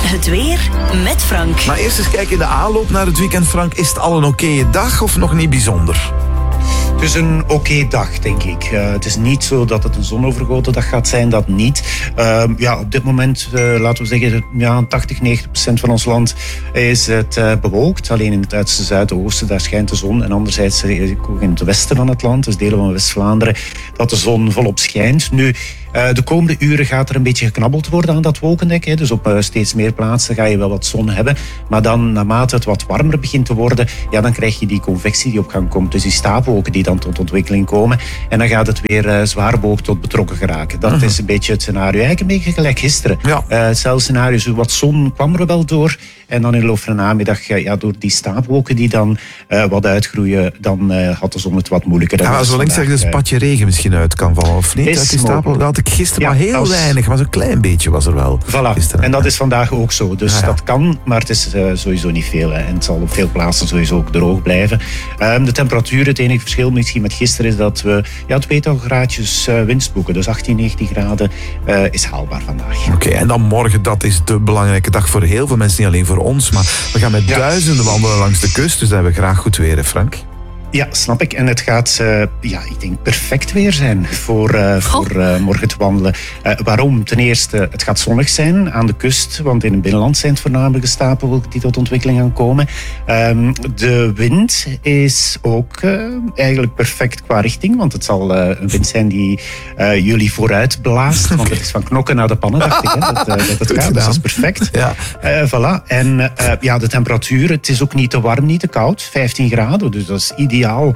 Het weer met Frank. Maar eerst eens kijken in de aanloop naar het weekend, Frank. Is het al een oké dag of nog niet bijzonder? Het is een oké dag, denk ik. Het is niet zo dat het een zonovergoten dag gaat zijn, dat niet. Op dit moment, laten we zeggen, 80-90% van ons land is het bewolkt. Alleen in het uiterste zuidoosten, daar schijnt de zon. En anderzijds ook in het westen van het land, dus delen van West-Vlaanderen, dat de zon volop schijnt. Nu, de komende uren gaat er een beetje geknabbeld worden aan dat wolkendek. Hè. Dus op steeds meer plaatsen ga je wel wat zon hebben. Maar dan, naarmate het wat warmer begint te worden, dan krijg je die convectie die op gang komt. Dus die stapelwolken die dan tot ontwikkeling komen. En dan gaat het weer zwaar boog tot betrokken geraken. Dat is een beetje het scenario. Eigenlijk een beetje gelijk gisteren. Ja. Hetzelfde scenario, zo wat zon kwam er wel door. En dan in de loop van de namiddag, door die stapelwolken die dan wat uitgroeien, dan had de zon het wat moeilijker. Ja, zo links ergens een spatje regen misschien uit kan vallen, of niet? Uit die stapel. Dat had ik gisteren, maar heel weinig. Maar zo'n klein beetje was er wel. Voilà. Gisteren. En dat is vandaag ook zo. Dus dat kan, maar het is sowieso niet veel. Hè. En het zal op veel plaatsen sowieso ook droog blijven. De temperatuur, het enige verschil misschien met gisteren is dat we 2-tal graadjes winst boeken. Dus 18, 19 graden is haalbaar vandaag. Oké, en dan morgen, dat is de belangrijke dag voor heel veel mensen, niet alleen voor ons, maar we gaan met duizenden wandelen langs de kust, dus daar hebben we graag goed weer, hè, Frank? Ja, snap ik. En het gaat, ik denk, perfect weer zijn voor morgen te wandelen. Waarom? Ten eerste, het gaat zonnig zijn aan de kust, want in het binnenland zijn het voornamelijk de stapelwolken die tot ontwikkeling gaan komen. De wind is ook eigenlijk perfect qua richting, want het zal een wind zijn die jullie vooruit blaast. Want het is van knokken naar de pannen, dacht ik, hè, dat het gaat. Dus dat is perfect. Ja. Voilà. En de temperatuur, het is ook niet te warm, niet te koud. 15 graden, dus dat is ideaal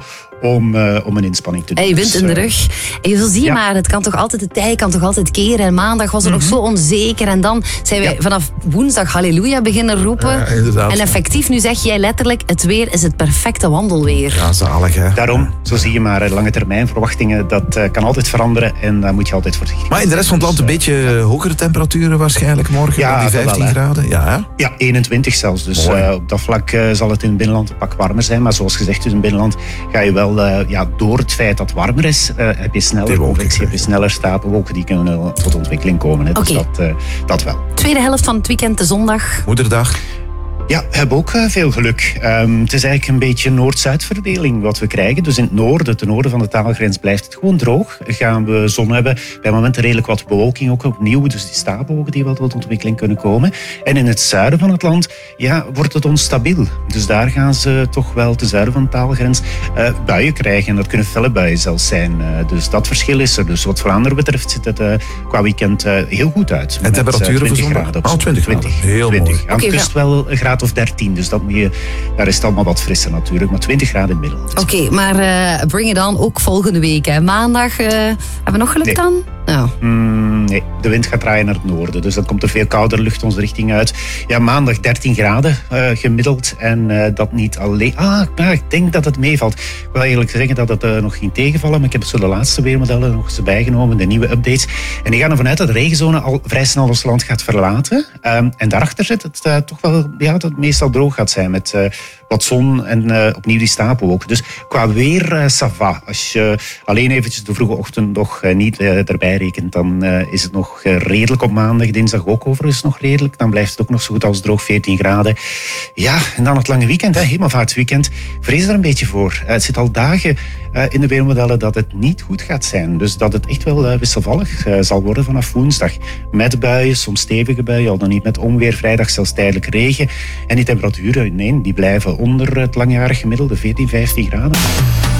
om een inspanning te doen. Hey, wind in de rug. En zo zie je maar, het kan toch altijd, de tij kan toch altijd keren. En maandag was het nog zo onzeker. En dan zijn wij vanaf woensdag halleluja beginnen roepen. Ja, inderdaad. En effectief, nu zeg jij letterlijk, het weer is het perfecte wandelweer. Ja, zalig, hè? Daarom, zo zie je maar, lange termijn verwachtingen, dat kan altijd veranderen en daar moet je altijd voorzichtig Maar in de rest van het land een beetje hogere temperaturen waarschijnlijk morgen, Ja, die 15 wel, graden. Ja, hè? Ja, 21 zelfs. Dus op dat vlak zal het in het binnenland een pak warmer zijn. Maar zoals gezegd, dus in het binnenland ga je wel, door het feit dat het warmer is, heb je sneller convectie, heb je sneller stapelwolken die kunnen tot ontwikkeling komen. Hè. Dus dat wel. Tweede helft van het weekend, de zondag. Moederdag. Ja, we hebben ook veel geluk. Het is eigenlijk een beetje Noord-Zuid-verdeling wat we krijgen. Dus in het noorden, ten noorden van de taalgrens, blijft het gewoon droog. Gaan we zon hebben. Bij momenten redelijk wat bewolking ook opnieuw. Dus die stapelwolken die wel tot ontwikkeling kunnen komen. En in het zuiden van het land wordt het onstabiel. Dus daar gaan ze toch wel ten zuiden van de taalgrens buien krijgen. En dat kunnen felle buien zelfs zijn. Dus dat verschil is er. Dus wat Vlaanderen betreft ziet het qua weekend heel goed uit. En temperaturen voor zondag? 20 graden. Heel 20. mooi. Aan de kust wel een graad of 13, dus daar is het allemaal wat frisser natuurlijk, maar 20 graden in het midden. Oké, maar bring it on ook volgende week. Hè. Maandag, hebben we nog geluk dan? Oh. Nee, de wind gaat draaien naar het noorden, dus dan komt er veel kouder lucht onze richting uit. Ja, maandag 13 graden gemiddeld en dat niet alleen. Ik denk dat het meevalt. Ik wil eigenlijk zeggen dat het nog ging tegenvallen, maar ik heb zo de laatste weermodellen nog eens bijgenomen, de nieuwe updates. En die gaan ervan uit dat de regenzone al vrij snel ons land gaat verlaten. En daarachter zit het toch wel, dat het meestal droog gaat zijn met wat zon en opnieuw die stapelwolken. Dus qua weer, ça va. Als je alleen eventjes de vroege ochtend nog niet erbij rekent, dan is het nog redelijk op maandag. Dinsdag ook overigens nog redelijk. Dan blijft het ook nog zo goed als droog, 14 graden. Ja, en dan het lange weekend, hemelvaartsweekend. Vrees er een beetje voor. Het zit al dagen in de weermodellen dat het niet goed gaat zijn. Dus dat het echt wel wisselvallig zal worden vanaf woensdag. Met buien, soms stevige buien, al dan niet met onweer. Vrijdag zelfs tijdelijk regen. En die temperaturen, die blijven onder het langjarig gemiddelde, 14, 15 graden.